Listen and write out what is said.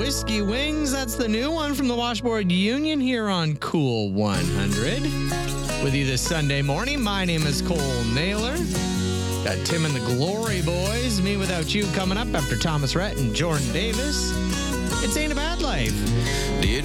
Whiskey Wings. That's the new one from the Washboard Union here on Cool 100. With you this Sunday morning, my name is Cole Naylor. Got Tim and the Glory Boys, Me Without You, coming up after Thomas Rhett and Jordan Davis. It's Ain't a Bad Life.